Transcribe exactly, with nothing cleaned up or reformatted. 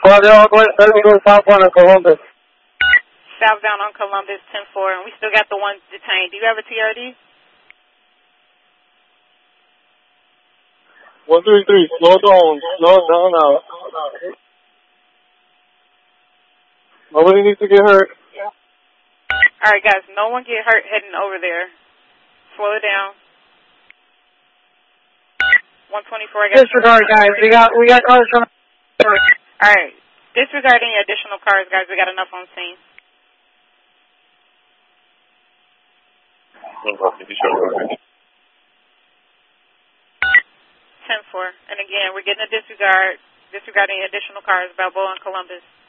Well, they're all going, they're going southbound on Columbus. Southbound on Columbus, ten four, and we still got the one detained. Do you have a T R D? one three three, slow down, slow down now. Nobody needs to get hurt. Alright guys, no one get hurt heading over there. Slow it down. one twenty-four, I got Disregard, guys. We got, we got cars from... Alright, disregard any additional cars, guys. We got enough on scene. ten four, and again, we're getting a disregard, disregarding additional cars, Balboa and Columbus.